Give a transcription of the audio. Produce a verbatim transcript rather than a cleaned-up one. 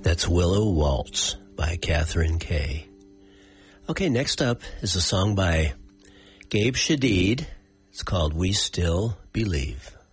That's Willow Waltz by Catherine Kay. Okay, next up is a song by Gabe Shadid. It's called We Still Believe.